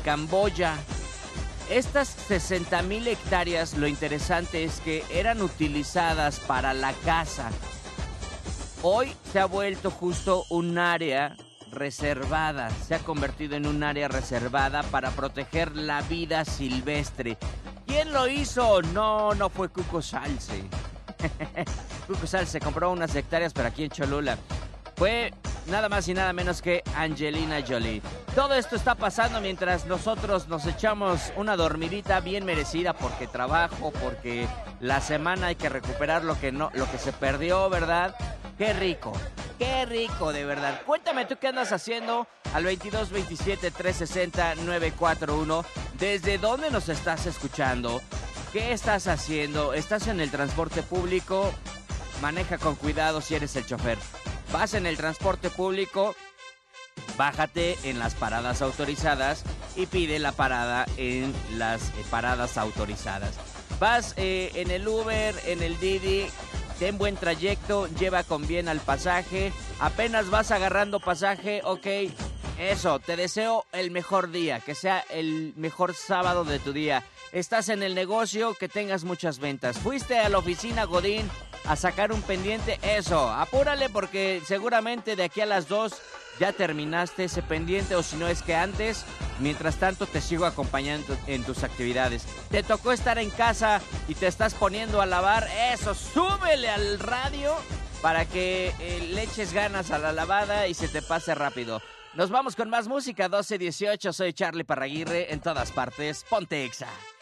Camboya. Estas 60,000 hectáreas, lo interesante es que eran utilizadas para la caza. Hoy se ha vuelto justo un área reservada, se ha convertido en un área reservada para proteger la vida silvestre. ¿Quién lo hizo? No fue Cuco Salce. Cuco Salce compró unas hectáreas, pero aquí en Cholula. Fue nada más y nada menos que Angelina Jolie. Todo esto está pasando mientras nosotros nos echamos una dormidita bien merecida porque trabajo, porque la semana hay que recuperar lo que se perdió, ¿verdad? Qué rico de verdad. Cuéntame tú qué andas haciendo al 22 27 360 941. ¿Desde dónde nos estás escuchando? ¿Qué estás haciendo? ¿Estás en el transporte público? Maneja con cuidado si eres el chofer. Vas en el transporte público, bájate en las paradas autorizadas y pide la parada en las paradas autorizadas. Vas en el Uber, en el Didi, ten buen trayecto, lleva con bien al pasaje. Apenas vas agarrando pasaje, ok, eso, te deseo el mejor día, que sea el mejor sábado de tu día. Estás en el negocio, que tengas muchas ventas. Fuiste a la oficina Godín a sacar un pendiente, eso, apúrale porque seguramente de aquí a las 2 ya terminaste ese pendiente, o si no es que antes. Mientras tanto te sigo acompañando en tus actividades. Te tocó estar en casa y te estás poniendo a lavar, eso, súbele al radio para que le eches ganas a la lavada y se te pase rápido. Nos vamos con más música, 12:18, soy Charlie Parraguirre, en todas partes, ponte Exa.